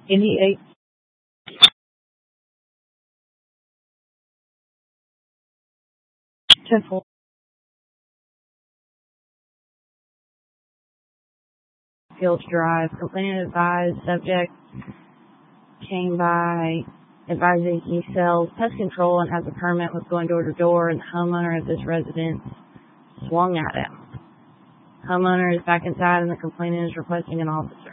88 Temple Fields Drive. Complainant advised subject came by advising he sells pest control and has a permit, was going door to door, and the homeowner of this residence swung at him. Homeowner is back inside and the complainant is requesting an officer.